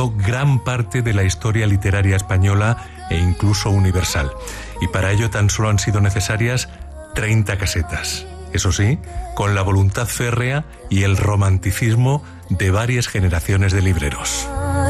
marcado gran parte de la historia literaria española e incluso universal. Y para ello tan solo han sido necesarias 30 casetas. Eso sí, con la voluntad férrea y el romanticismo de varias generaciones de libreros.